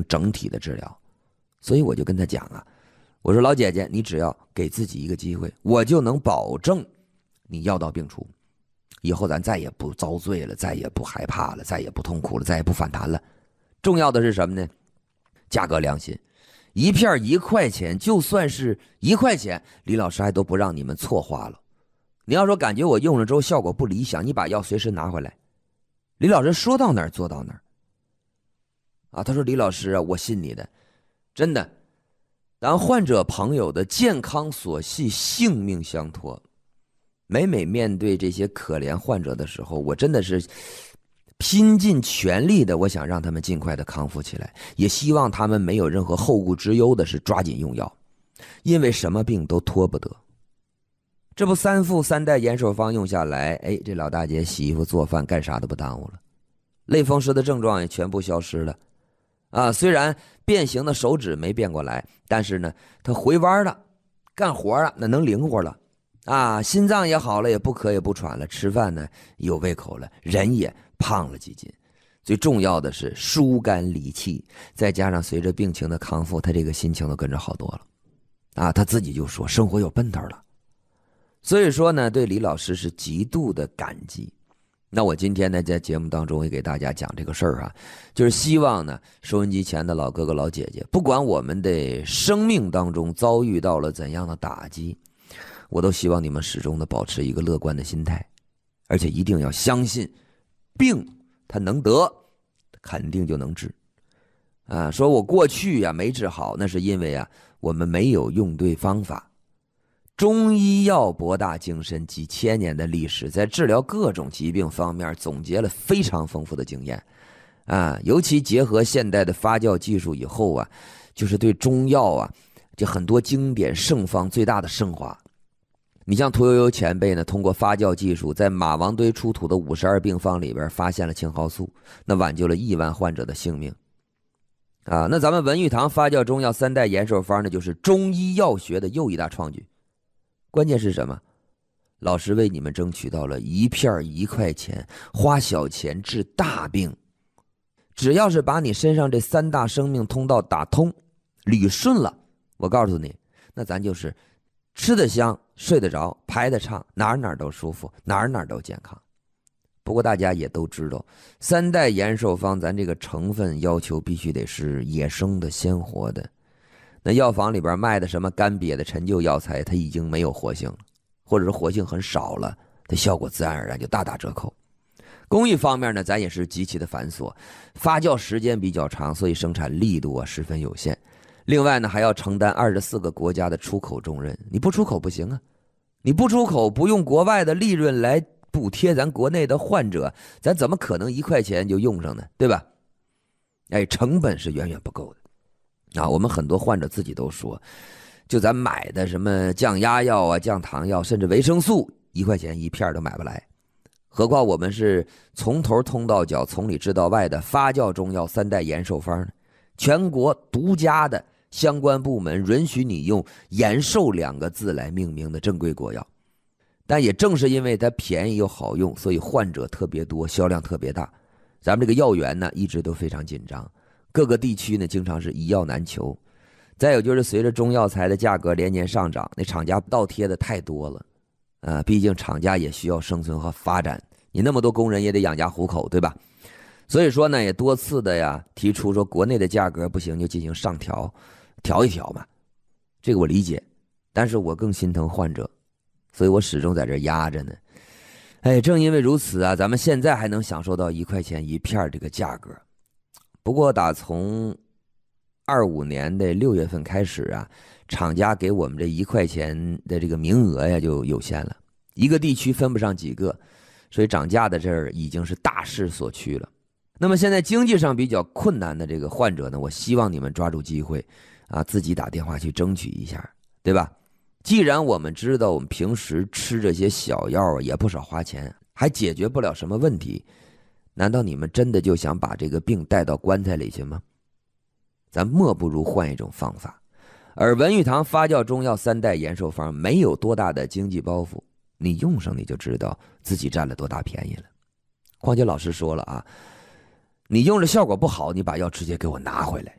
整体的治疗。所以我就跟他讲啊，我说老姐姐，你只要给自己一个机会，我就能保证你药到病除，以后咱再也不遭罪了，再也不害怕了，再也不痛苦了，再也不反弹了。重要的是什么呢？价格良心，一片1块钱，就算是1块钱，李老师还都不让你们错花了。你要说感觉我用了之后效果不理想，你把药随时拿回来。李老师说到哪儿做到哪儿啊。他说李老师啊，我信你的，真的，咱患者朋友的健康所系，性命相托。每面对这些可怜患者的时候，我真的是拼尽全力的，我想让他们尽快的康复起来，也希望他们没有任何后顾之忧的是抓紧用药，因为什么病都拖不得。这不3副3代延寿方用下来，哎，这老大姐洗衣服做饭干啥都不耽误了，类风湿的症状也全部消失了啊。虽然变形的手指没变过来，但是呢他回弯了，干活了，那能灵活了啊，心脏也好了，也不渴也不喘了，吃饭呢有胃口了，人也胖了几斤。最重要的是疏肝理气，再加上随着病情的康复，他这个心情都跟着好多了啊。他自己就说生活有奔头了。所以说呢，对李老师是极度的感激。那我今天呢在节目当中也给大家讲这个事儿啊，就是希望呢收音机前的老哥哥老姐姐，不管我们的生命当中遭遇到了怎样的打击，我都希望你们始终的保持一个乐观的心态，而且一定要相信病它能得肯定就能治啊。说我过去呀没治好，那是因为啊我们没有用对方法。中医药博大精深，几千年的历史，在治疗各种疾病方面总结了非常丰富的经验啊。尤其结合现代的发酵技术以后啊，就是对中药啊这很多经典圣方最大的升华。你像屠呦呦前辈呢，通过发酵技术，在马王堆出土的52病方里边发现了青蒿素，那挽救了亿万患者的性命啊。那咱们文玉堂发酵中药3代延寿方呢，就是中医药学的又一大创举。关键是什么？老师为你们争取到了一片1块钱，花小钱治大病。只要是把你身上这3大生命通道打通捋顺了，我告诉你，那咱就是吃得香，睡得着，排得畅，哪儿都舒服，哪儿都健康。不过大家也都知道，3代延寿方咱这个成分要求必须得是野生的鲜活的。那药房里边卖的什么干瘪的陈旧药材，它已经没有活性了，或者是活性很少了，它效果自然而然就大打折扣。工艺方面呢，咱也是极其的繁琐，发酵时间比较长，所以生产力度啊十分有限。另外呢，还要承担24个国家的出口重任，你不出口不行啊，你不出口，不用国外的利润来补贴咱国内的患者，咱怎么可能1块钱就用上呢？对吧？哎，成本是远远不够的。啊，我们很多患者自己都说，就咱买的什么降压药啊、降糖药，甚至维生素，1块钱1片都买不来。何况我们是从头通到脚、从里治到外的发酵中药3代延寿方呢，全国独家的相关部门允许你用延寿2个字来命名的正规国药。但也正是因为它便宜又好用，所以患者特别多，销量特别大。咱们这个药源呢一直都非常紧张，各个地区呢经常是一药难求。再有就是随着中药材的价格连年上涨，那厂家倒贴的太多了毕竟厂家也需要生存和发展，你那么多工人也得养家糊口，对吧？所以说呢，也多次的呀提出说国内的价格不行就进行上调，调一调嘛。这个我理解，但是我更心疼患者，所以我始终在这压着呢。哎，正因为如此啊，咱们现在还能享受到1块钱1片这个价格。不过打从25年的6月份开始啊，厂家给我们这1块钱的这个名额呀就有限了，一个地区分不上几个，所以涨价的这儿已经是大势所趋了。那么现在经济上比较困难的这个患者呢，我希望你们抓住机会啊，自己打电话去争取一下，对吧？既然我们知道我们平时吃这些小药也不少花钱，还解决不了什么问题，难道你们真的就想把这个病带到棺材里去吗？咱莫不如换一种方法。而文玉堂发酵中药3代延寿方没有多大的经济包袱，你用上你就知道自己占了多大便宜了。况且老师说了啊，你用着效果不好，你把药直接给我拿回来，